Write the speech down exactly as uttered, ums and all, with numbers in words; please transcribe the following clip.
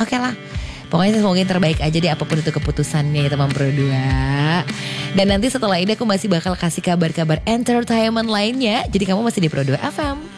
Oke lah. Pokoknya semoga yang terbaik aja deh apapun itu keputusannya ya teman Pro dua. Dan nanti setelah ini aku masih bakal kasih kabar-kabar entertainment lainnya. Jadi kamu masih di Pro dua F M.